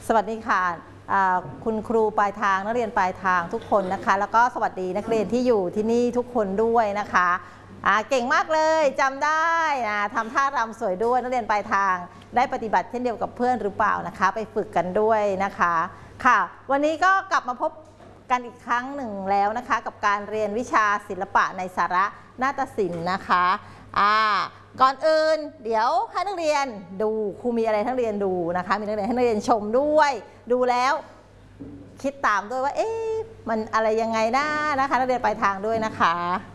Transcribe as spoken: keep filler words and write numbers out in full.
สวัสดีค่ะคุณครูปลายทางนักเรียนปลายทางทุกคนนะคะแล้วก็สวัสดีนักเรียนที่อยู่ที่นี่ทุกคนด้วยนะคะเก่งมากเลยจำได้นะทำท่ารำสวยด้วยนักเรียนปลายทางได้ปฏิบัติเช่นเดียวกับเพื่อนหรือเปล่านะคะไปฝึกกันด้วยนะคะค่ะวันนี้ก็กลับมาพบกันอีกครั้งหนึ่งแล้วนะคะกับการเรียนวิชาศิลปะในสาระนาฏศิลป์นะคะอ่าก่อนอื่นเดี๋ยวให้นักเรียนดูครูมีอะไรให้นักเรียนดูนะคะมีนักเรียนให้นักเรียนชมด้วยดูแล้วคิดตามด้วยว่าเอ๊ะมันอะไรยังไงนะนะคะนักเรียนปลายทางด้วยนะคะ